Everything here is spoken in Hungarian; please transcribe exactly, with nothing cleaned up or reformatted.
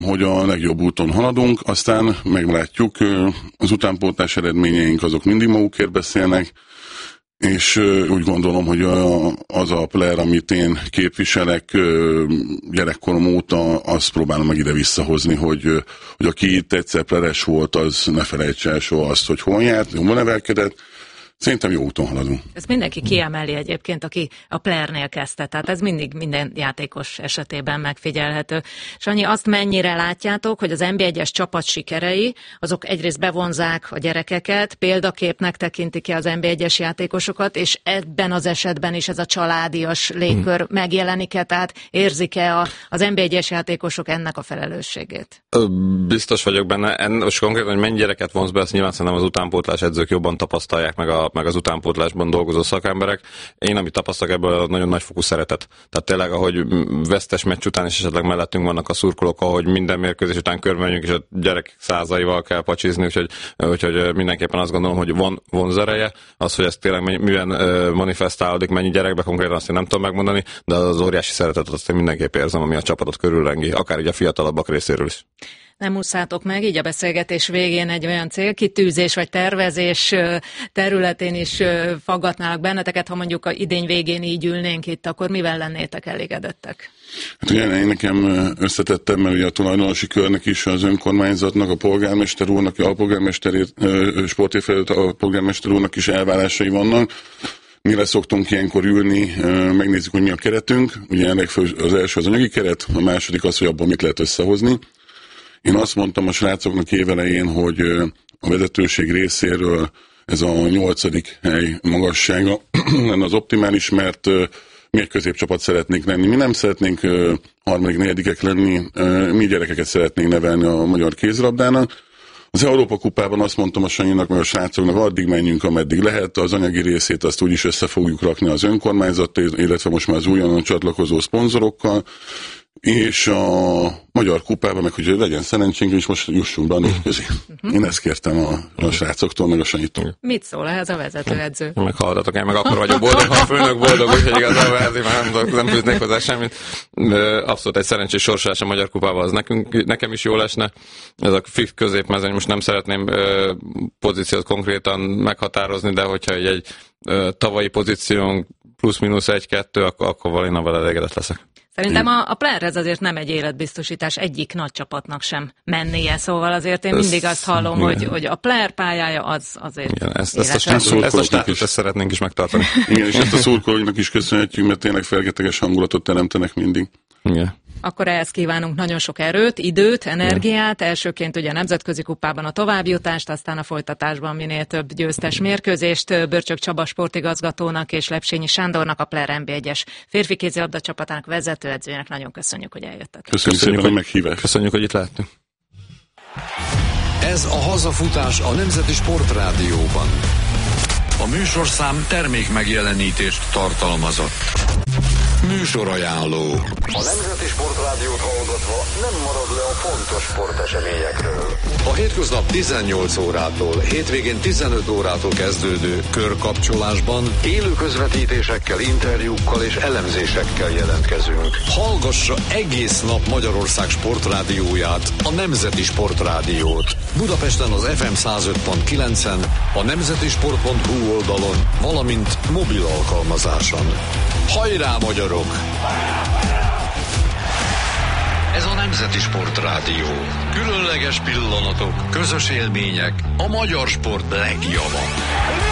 hogy a legjobb úton haladunk, aztán meglátjuk, az utánpótlás eredményeink azok mindig magukért beszélnek, és úgy gondolom, hogy az a player, amit én képviselek gyerekkorom óta, azt próbálom meg ide visszahozni, hogy, hogy aki itt egyszer pleres volt, az ne felejtse el soha azt, hogy hol járt, hol nevelkedett. Szerintem jó úton haladunk. Ez mindenki kiemeli egyébként, aki a playernél kezdte, tehát ez mindig minden játékos esetében megfigyelhető. Sanyi, azt mennyire látjátok, hogy az en bé egyes csapat sikerei, azok egyrészt bevonzák a gyerekeket, példaképnek tekintik ki az en bé egyes játékosokat, és ebben az esetben is ez a családias légkör hmm. megjelenik-e, tehát érzik-e a, az en bé egyes játékosok ennek a felelősségét? Biztos vagyok benne. En, most konkrétan, hogy mennyi gyereket vonz be, ezt nyilván szerintem az utánpótlás edzők jobban tapasztalják, meg a meg az utánpótlásban dolgozó szakemberek. Én, amit tapasztalok ebből, nagyon nagyfokú szeretet. Tehát tényleg, ahogy vesztes meccs után is esetleg mellettünk vannak a szurkolók, ahogy minden mérkőzés után körbemenjünk, és a gyerek százaival kell pacsizni, úgyhogy, úgyhogy mindenképpen azt gondolom, hogy van vonzereje. Az, hogy ez tényleg milyen manifestálódik, mennyi gyerekbe, konkrétan azt én nem tudom megmondani, de az óriási szeretetet azt én mindenképp érzem, ami a csapatot körülrengi, akár így a fiatalabbak részéről is. Nem ússzátok meg, így a beszélgetés végén egy olyan célkitűzés vagy tervezés területén is faggatnálak benneteket, ha mondjuk a idény végén így ülnénk itt, akkor mivel lennétek elégedettek? Hát ugye én nekem összetettem, mert ugye a tulajdonosi körnek is, az önkormányzatnak, a polgármester úrnak, a polgármester, sportévfelelőt, a polgármester úrnak is elvárásai vannak. Mire szoktunk ilyenkor ülni, megnézzük, hogy mi a keretünk. Ugye ennek az első az anyagi keret, a második az, hogy abban mit lehet összehozni. Én azt mondtam a srácoknak évelején, hogy a vezetőség részéről ez a nyolcadik hely magassága lenne az optimális, mert mi egy középcsapat szeretnénk lenni. Mi nem szeretnénk harmadik, negyedikek lenni, mi gyerekeket szeretnénk nevelni a magyar kézilabdának. Az Európa kupában azt mondtam a Sanyinak, meg a srácoknak, addig menjünk, ameddig lehet, az anyagi részét azt úgyis össze fogjuk rakni az önkormányzattal, illetve most már az újonnan csatlakozó szponzorokkal, és a magyar kupában meg, hogy legyen szerencsénk, és most jussunk be a négy közé. Én ezt kértem a, a srácoktól, meg a Sanyitól. Mit szól ehhez a vezetőedző? Meghallgatok, én meg akkor vagyok boldog, ha a főnök boldog, úgyhogy igazából ezért már nem, nem fűznék hozzá semmit. Abszolút egy szerencsés sorsolás a magyar kupában, az nekünk, nekem is jól esne. Ez a fix középmezőny, most nem szeretném pozíciót konkrétan meghatározni, de hogyha egy, egy tavalyi pozíciónk plusz-minusz egy-kettő, akkor, akkor valójában elégedett leszek. Szerintem a, a playerhez azért nem egy életbiztosítás egyik nagy csapatnak sem mennie, szóval azért én mindig azt hallom, hogy, hogy a player pályája az azért igen, ezt, ezt a státuszt is szeretnénk is megtartani. Igen, és ezt a szurkolóknak is köszönhetjük, mert tényleg felgeteges hangulatot teremtenek mindig. Igen. Akkor ehhez kívánunk nagyon sok erőt, időt, energiát, igen. Elsőként ugye a nemzetközi kupában a továbbjutást, aztán a folytatásban minél több győztes mérkőzést. Börcsök Csaba sportigazgatónak és Lepsényi Sándornak, a Player en bé egyes férfi kézilabda csapatának vezetőedzőjének nagyon köszönjük, hogy eljöttetek. Köszönjük, köszönjük szépen a meghívást. Köszönjük, hogy itt lehetünk. Ez a hazafutás a Nemzeti Sportrádióban. A műsorszám termék megjelenítést tartalmazott. Műsorajánló. A Nemzeti Sportrádiót hallgatva nem marad le a fontos sporteseményekről. A hétköznap tizennyolc órától, hétvégén tizenöt órától kezdődő körkapcsolásban élő közvetítésekkel, interjúkkal és elemzésekkel jelentkezünk. Hallgassa egész nap Magyarország sportrádióját, a Nemzeti Sportrádiót. Budapesten az ef em száz öt pont kilencen, a nemzetisport pont hu oldalon, valamint mobil alkalmazáson. Hajrá, magyarok! Ez a Nemzeti Sportrádió. Különleges pillanatok, közös élmények, a magyar sport legjava.